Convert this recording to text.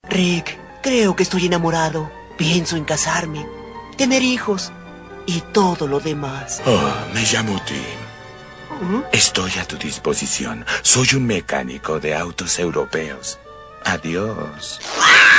Rick, creo que estoy enamorado. Pienso en casarme, tener hijos y todo lo demás. Oh, me llamo Tim. Estoy a tu disposición. Soy un mecánico de autos europeos. Adiós.